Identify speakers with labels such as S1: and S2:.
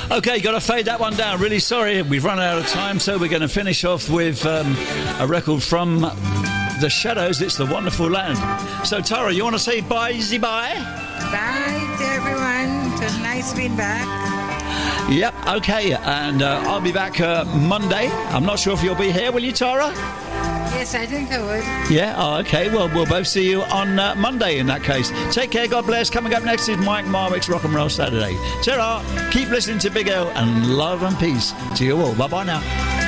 S1: Okay, got to fade that one down. Really sorry, we've run out of time, so we're going to finish off with a record from The Shadows. It's The Wonderful Land. So, Tara, you want to say bye-zy bye?
S2: Bye to everyone. It was nice being back.
S1: Yep, okay, and I'll be back Monday. I'm not sure if you'll be here, will you, Tara?
S2: Yes, I think I would.
S1: Yeah, oh, okay, well, we'll both see you on Monday in that case. Take care, God bless. Coming up next is Mike Marwick's Rock and Roll Saturday. Ta-ra, keep listening to Big L, and love and peace to you all. Bye-bye now.